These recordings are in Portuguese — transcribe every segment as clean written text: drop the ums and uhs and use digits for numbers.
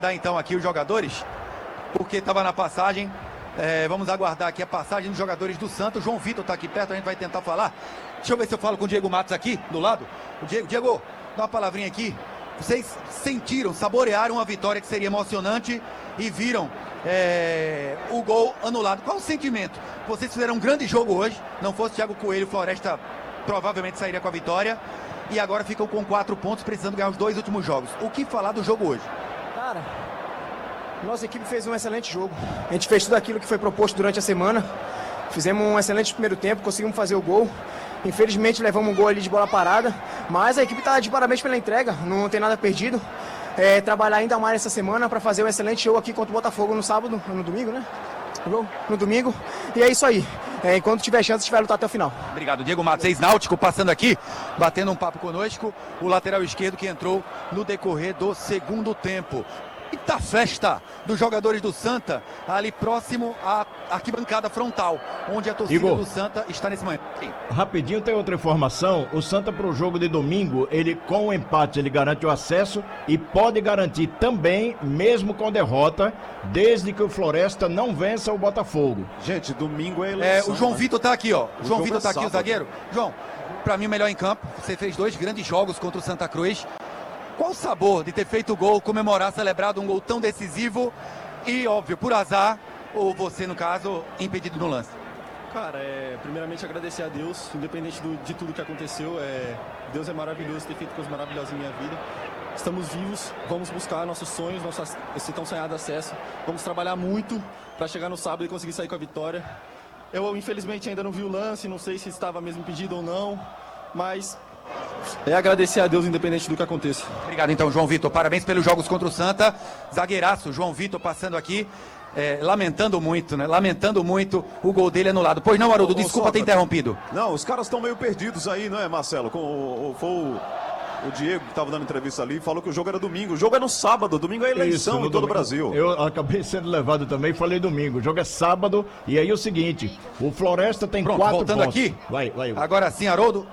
Dar então aqui os jogadores, porque estava na passagem. Vamos aguardar aqui a passagem dos jogadores do Santos. João Vitor está aqui perto, a gente vai tentar falar. Deixa eu ver se eu falo com o Diego Matos aqui, do lado. O Diego, dá uma palavrinha aqui. Vocês sentiram, saborearam a vitória que seria emocionante e viram o gol anulado. Qual o sentimento? Vocês fizeram um grande jogo hoje. Não fosse Thiago Coelho, Floresta provavelmente sairia com a vitória. E agora ficam com 4 pontos, precisando ganhar os 2 últimos jogos. O que falar do jogo hoje? Cara, nossa equipe fez um excelente jogo. A gente fez tudo aquilo que foi proposto durante a semana. Fizemos um excelente primeiro tempo, conseguimos fazer o gol. Infelizmente levamos um gol ali de bola parada, mas a equipe está de parabéns pela entrega, não tem nada perdido. Trabalhar ainda mais essa semana para fazer um excelente jogo aqui contra o Botafogo no sábado, no domingo, né? No domingo. E é isso aí. Enquanto tiver chance, a gente vai lutar até o final. Obrigado, Diego Matos, ex-náutico, passando aqui, batendo um papo conosco. O lateral esquerdo que entrou no decorrer do segundo tempo. Muita festa dos jogadores do Santa, ali próximo à arquibancada frontal, onde a torcida do Santa está nesse momento. Sim. Rapidinho, tem outra informação. O Santa, para o jogo de domingo, ele com o empate, ele garante o acesso e pode garantir também, mesmo com derrota, desde que o Floresta não vença o Botafogo. Gente, domingo é eleição. O João Vitor tá aqui, ó. O João Vitor tá aqui, sábado. o zagueiro. João, para mim, melhor em campo. Você fez 2 grandes jogos contra o Santa Cruz. Qual o sabor de ter feito o gol, comemorar, celebrado um gol tão decisivo e, óbvio, por azar, ou você, no caso, impedido no lance? Cara, primeiramente agradecer a Deus, independente de tudo que aconteceu. Deus é maravilhoso, ter feito coisas maravilhosas em minha vida. Estamos vivos, vamos buscar nossos sonhos, esse tão sonhado acesso. Vamos trabalhar muito para chegar no sábado e conseguir sair com a vitória. Eu, infelizmente, ainda não vi o lance, não sei se estava mesmo impedido ou não, mas agradecer a Deus, independente do que aconteça. Obrigado, então, João Vitor. Parabéns pelos jogos contra o Santa. Zagueiraço, João Vitor, passando aqui, lamentando muito, né? Lamentando muito o gol dele anulado. Pois não, Haroldo, desculpa ter interrompido. Não, os caras estão meio perdidos aí, não é, Marcelo? Foi o Diego que estava dando entrevista ali, falou que o jogo era domingo. O jogo é no sábado, domingo é eleição em todo o Brasil. Eu acabei sendo levado também, falei domingo. O jogo é sábado e aí é o seguinte, o Floresta tem 4 pontos. Voltando aqui, vai. Agora sim, Haroldo.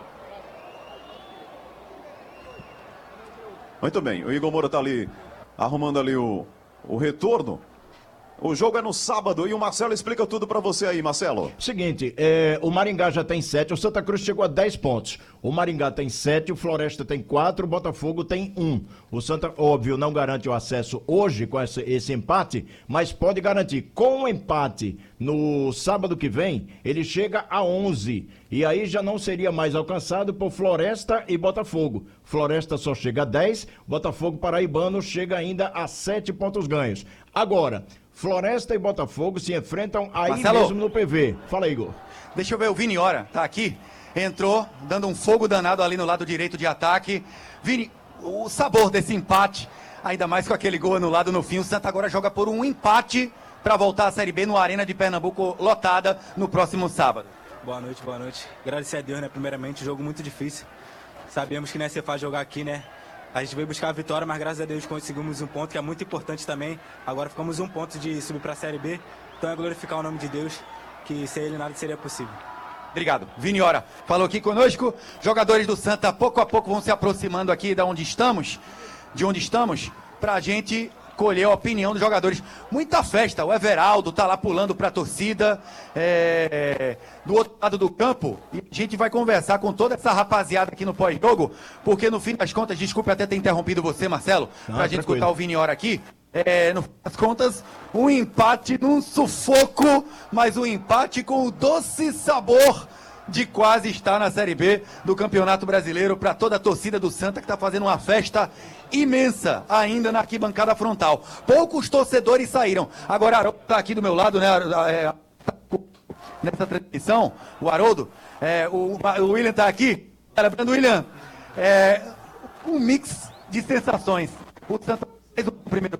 Muito bem, o Igor Moura tá ali, arrumando ali o retorno. O jogo é no sábado e o Marcelo explica tudo pra você aí, Marcelo. Seguinte, o Maringá já tem 7, o Santa Cruz chegou a 10 pontos. O Maringá tem 7, o Floresta tem 4, o Botafogo tem 1. O Santa, óbvio, não garante o acesso hoje com esse empate, mas pode garantir. Com o empate no sábado que vem, ele chega a 11. E aí já não seria mais alcançado por Floresta e Botafogo. Floresta só chega a 10, Botafogo paraibano chega ainda a 7 pontos ganhos. Agora, Floresta e Botafogo se enfrentam aí Marcelo, mesmo no PV. Fala, Igor. Deixa eu ver, o Vini Ora tá aqui, entrou, dando um fogo danado ali no lado direito de ataque. Vini, o sabor desse empate, ainda mais com aquele gol anulado no fim, o Santa agora joga por um empate para voltar à Série B no Arena de Pernambuco, lotada no próximo sábado. Boa noite. Agradecer a Deus, né, primeiramente, jogo muito difícil. Sabemos que não é ser fácil jogar aqui, né? A gente veio buscar a vitória, mas graças a Deus conseguimos um ponto, que é muito importante também. Agora ficamos um ponto de subir para a Série B. Então é glorificar o nome de Deus, que sem ele nada seria possível. Obrigado. Vini Ora falou aqui conosco. Jogadores do Santa, pouco a pouco, vão se aproximando aqui de onde estamos, para a gente colher a opinião dos jogadores. Muita festa, o Everaldo tá lá pulando para a torcida, do outro lado do campo, e a gente vai conversar com toda essa rapaziada aqui no pós-jogo, porque no fim das contas, desculpe até ter interrompido você, Marcelo, para a gente escutar o Vini Ora aqui, no fim das contas, um empate num sufoco, mas um empate com o doce sabor de quase estar na Série B do Campeonato Brasileiro, para toda a torcida do Santa, que está fazendo uma festa imensa ainda na arquibancada frontal. Poucos torcedores saíram. Agora, Haroldo está aqui do meu lado, né? Nessa transmissão, o Haroldo, o William está aqui. Lembrando, William, um mix de sensações. O Santa fez o primeiro.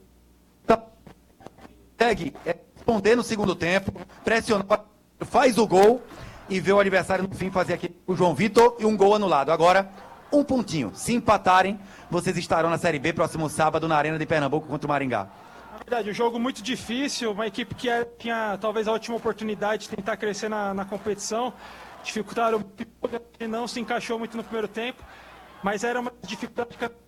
Consegue responder no segundo tempo, pressionou, faz o gol e vê o adversário no fim fazer aqui o João Vitor e um gol anulado. Agora, um pontinho. Se empatarem, vocês estarão na Série B próximo sábado na Arena de Pernambuco contra o Maringá. Na verdade, um jogo muito difícil, uma equipe que tinha talvez a última oportunidade de tentar crescer na competição. Dificultaram, não se encaixou muito no primeiro tempo, mas era uma dificuldade que